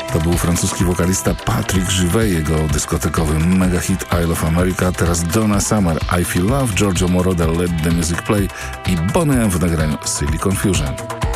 To był francuski wokalista Patrick Juvet, jego dyskotekowy megahit Isle of America. Teraz Donna Summer, I Feel Love, Giorgio Moroder, Let the Music Play i Boney M w nagraniu Silly Confusion.